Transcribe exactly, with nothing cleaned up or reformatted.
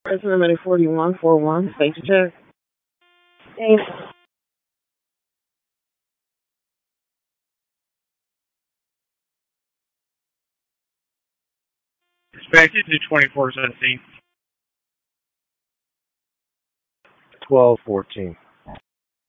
President number forty-one forty-one, safety check. Thanks. Expected to twenty-four seventeen. twelve fourteen.